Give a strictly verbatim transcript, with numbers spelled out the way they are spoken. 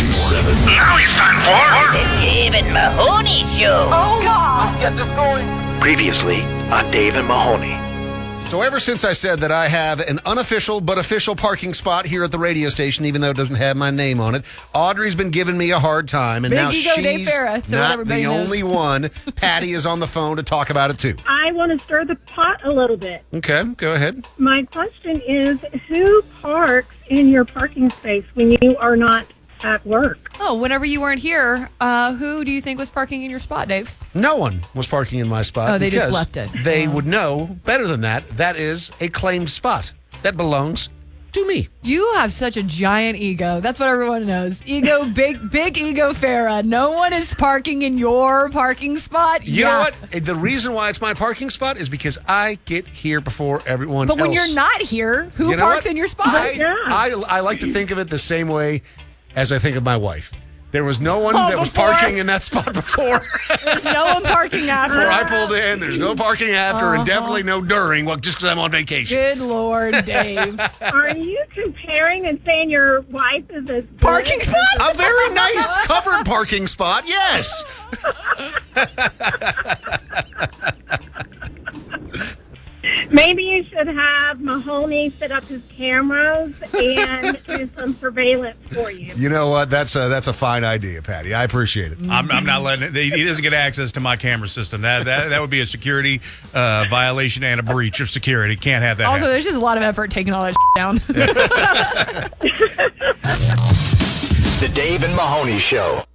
ninety-seven. Now it's time for The Dave and Mahoney Show. Oh, God. Let's get this going. Previously on Dave and Mahoney. So ever since I said that I have an unofficial but official parking spot here at the radio station, even though it doesn't have my name on it, Audrey's been giving me a hard time, and Big now ego Dave she's Farah, so not everybody the knows. only one. Patty is on the phone to talk about it too. I want to stir the pot a little bit. Okay, go ahead. My question is, who parks in your parking space when you are not at work? Oh, whenever you weren't here, uh, who do you think was parking in your spot, Dave? No one was parking in my spot. Oh, they just because left it. They Oh. would know better than that. That is a claimed spot. That belongs to me. You have such a giant ego. That's what everyone knows. Ego, big, big ego Farah. No one is parking in your parking spot. You yeah. know what? The reason why it's my parking spot is because I get here before everyone But else. when you're not here, who You know parks what? in your spot? I, Yeah. I, I like to think of it the same way as I think of my wife. There was no one Oh, that was before? parking in that spot before. There's no one parking after. Before I pulled in, there's no parking after, Uh-huh. and definitely no during. Well, just because I'm on vacation. Good Lord, Dave. Are you comparing and saying your wife is as good Parking as- spot? A very nice covered parking spot, yes. Maybe you should have Mahoney set up his cameras and do some surveillance for you. You know what? That's a that's a fine idea, Patty. I appreciate it. I'm, I'm not letting it. He doesn't get access to my camera system. That that, that would be a security uh, violation and a breach of security. Can't have that Also, happen. there's just a lot of effort taking all that down. The Dave and Mahoney Show.